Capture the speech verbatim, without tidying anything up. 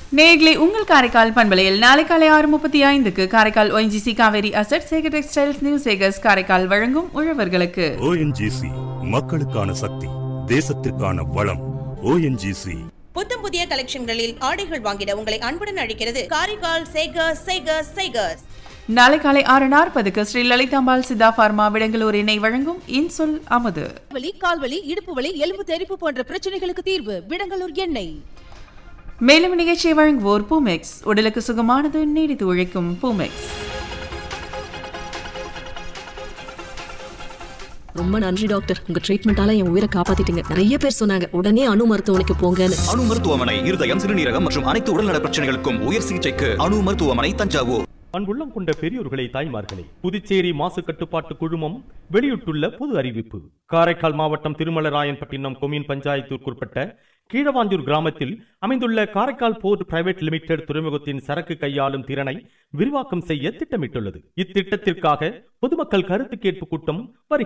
நேயர்களே, உங்கள் காரைக்கால் பண்பலையில் நாளை காலை ஆறு முப்பத்தி ஐந்துக்கு Karaikal ONGC Kaveri asset Sekar textiles new Sekar's Karaikal வழங்கும் உழவர்களுக்கு. ஓஎன்ஜிசி மக்களுக்கான சக்தி, தேசத்திற்கான வளம். ஓஎன்ஜிசி புத்தம் புதிய கலெக்ஷன்களில் ஆடைகள் வாங்கிட உங்களை அன்புடன் அழைக்கிறது காரைக்கால் சேகர்ஸ் சேகர்ஸ் சேகர்ஸ். நாளை காலை ஆறு நாற்பதுக்கு ஸ்ரீ லலிதாம்பாள் சித்தா பார்மா விடங்களூர் இணை வழங்கும் இன்சொல் அமுது. வலி, கால்வலி, இடுப்பு வலி, எலும்பு தெறிப்பு போன்ற பிரச்சனைகளுக்கு தீர்வு விடங்களூர் எண்ணெய். மேலும் நிகழ்ச்சியை வழங்குவோர் பூமெக்ஸ், உடலுக்கு சுகமானது, நீடித்து உழைக்கும் பூமெக்ஸ். ரொம்ப நன்றி டாக்டர், உங்க ட்ரீட்மெண்டால என் உயிரை காப்பாத்திட்டீங்க. நிறைய பேர் சொன்னாங்க உடனே அணு மருத்துவமனைக்கு போங்கன்னு. அணு மருத்துவமனை இருதயம், சிறுநீரகம் மற்றும் அனைத்து உடல்நல பிரச்சனைகளுக்கும் உயர் சிகிச்சைக்கு அணு மருத்துவமனை, தஞ்சாவூர். அன்புள்ளம் கொண்ட பெரியோர்களை, தாய்மார்களே, புதுச்சேரி மாசு கட்டுப்பாட்டு குழுமம் வெளியிட்டுள்ள பொது அறிவிப்பு. காரைக்கால் மாவட்டம் திருமலராயன்பட்டினம் கொம்யூன் பஞ்சாயத்திற்குட்பட்ட கீழவாஞ்சூர் கிராமத்தில் அமைந்துள்ள காரைக்கால் போர்ட் பிரைவேட் லிமிடெட் துறைமுகத்தின் சரக்கு கையாளும் திறனை விரிவாக்கம் செய்ய திட்டமிட்டுள்ளது. இத்திட்டத்திற்காக பொதுமக்கள் கருத்து கேட்பு கூட்டம் வருகிறது.